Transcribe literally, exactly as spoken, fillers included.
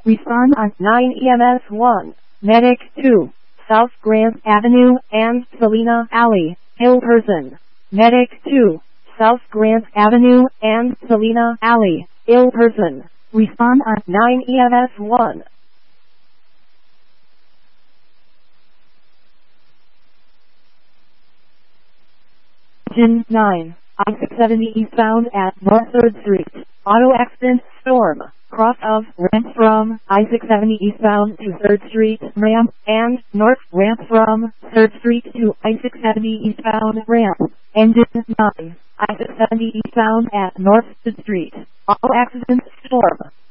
Respond on nine E M S one. Medic two. South Grant Avenue and Selena Alley, Hill Person. Medic two. South Grant Avenue and Selena Alley, Ill Person. Respond on nine E M S one. Engine nine. I six seventy eastbound at North third Street. Auto accident, storm. Cross of ramp from I six seventy eastbound to third Street ramp and north ramp from third Street to I six seventy eastbound ramp. Engine nine. I six seventy eastbound at North third Street. Auto accident, storm.